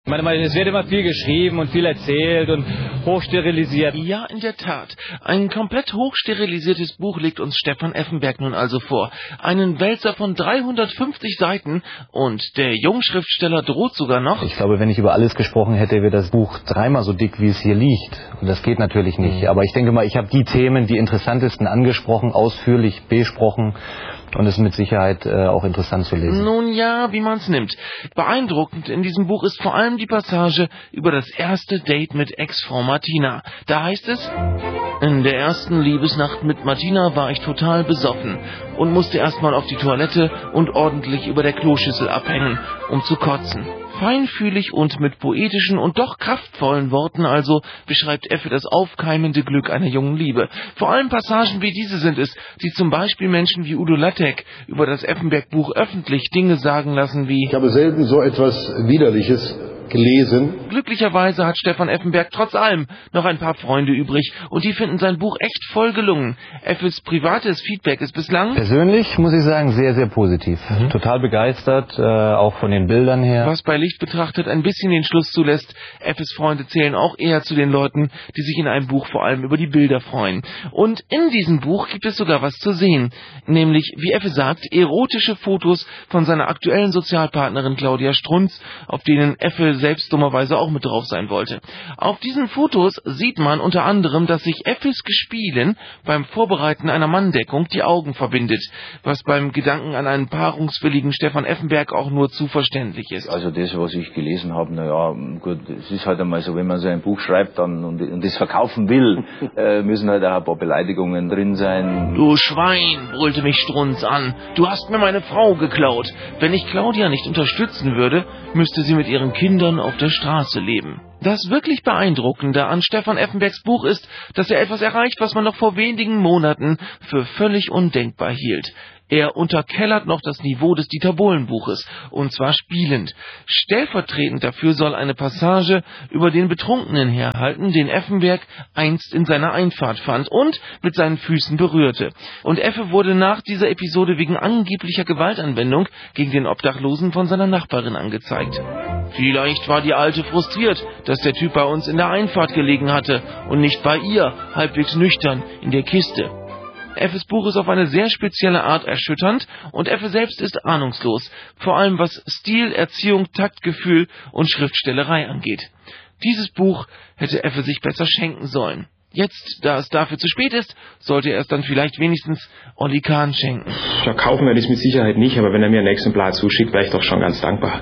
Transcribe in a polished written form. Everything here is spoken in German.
Es wird immer viel geschrieben und viel erzählt und hochsterilisiert. Ja, in der Tat. Ein komplett hochsterilisiertes Buch legt uns Stefan Effenberg nun also vor. Einen Wälzer von 350 Seiten und der Jungschriftsteller droht sogar noch. Ich glaube, wenn ich über alles gesprochen hätte, wäre das Buch dreimal so dick, wie es hier liegt. Und das geht natürlich nicht. Aber ich denke mal, ich habe die Themen, die interessantesten angesprochen, ausführlich besprochen. Und es ist mit Sicherheit auch interessant zu lesen. Nun ja, wie man's nimmt. Beeindruckend in diesem Buch ist vor allem die Passage über das erste Date mit Ex-Frau Martina. Da heißt es: In der ersten Liebesnacht mit Martina war ich total besoffen und musste erstmal auf die Toilette und ordentlich über der Kloschüssel abhängen, um zu kotzen. Feinfühlig und mit poetischen und doch kraftvollen Worten also beschreibt Effe das aufkeimende Glück einer jungen Liebe. Vor allem Passagen wie diese sind es, die zum Beispiel Menschen wie Udo Lattek über das Effenberg-Buch öffentlich Dinge sagen lassen wie: Ich habe selten so etwas Widerliches gelesen. Glücklicherweise hat Stefan Effenberg trotz allem noch ein paar Freunde übrig und die finden sein Buch echt voll gelungen. Effes privates Feedback ist bislang: Persönlich muss ich sagen, sehr, sehr positiv. Total begeistert, auch von den Bildern her. Was bei Licht betrachtet ein bisschen den Schluss zulässt, Effes Freunde zählen auch eher zu den Leuten, die sich in einem Buch vor allem über die Bilder freuen. Und in diesem Buch gibt es sogar was zu sehen, nämlich, wie Effe sagt, erotische Fotos von seiner aktuellen Sozialpartnerin Claudia Strunz, auf denen Effe selbst dummerweise auch mit drauf sein wollte. Auf diesen Fotos sieht man unter anderem, dass sich Effes Gespielen beim Vorbereiten einer Manndeckung die Augen verbindet, was beim Gedanken an einen paarungswilligen Stefan Effenberg auch nur zu verständlich ist. Also das, was ich gelesen habe, naja, gut, es ist halt einmal so, wenn man so ein Buch schreibt dann und das verkaufen will, müssen halt auch ein paar Beleidigungen drin sein. Du Schwein, brüllte mich Strunz an, du hast mir meine Frau geklaut. Wenn ich Claudia nicht unterstützen würde, müsste sie mit ihren Kindern auf der Straße leben. Das wirklich Beeindruckende an Stefan Effenbergs Buch ist, dass er etwas erreicht, was man noch vor wenigen Monaten für völlig undenkbar hielt. Er unterkellert noch das Niveau des Dieter Bohlen-Buches, und zwar spielend. Stellvertretend dafür soll eine Passage über den Betrunkenen herhalten, den Effenberg einst in seiner Einfahrt fand und mit seinen Füßen berührte. Und Effe wurde nach dieser Episode wegen angeblicher Gewaltanwendung gegen den Obdachlosen von seiner Nachbarin angezeigt. Vielleicht war die Alte frustriert, dass der Typ bei uns in der Einfahrt gelegen hatte und nicht bei ihr, halbwegs nüchtern, in der Kiste. Effes Buch ist auf eine sehr spezielle Art erschütternd und Effe selbst ist ahnungslos, vor allem was Stil, Erziehung, Taktgefühl und Schriftstellerei angeht. Dieses Buch hätte Effe sich besser schenken sollen. Jetzt, da es dafür zu spät ist, sollte er es dann vielleicht wenigstens Olli Kahn schenken. Verkaufen werde ich es mit Sicherheit nicht, aber wenn er mir ein Exemplar zuschickt, wäre ich doch schon ganz dankbar.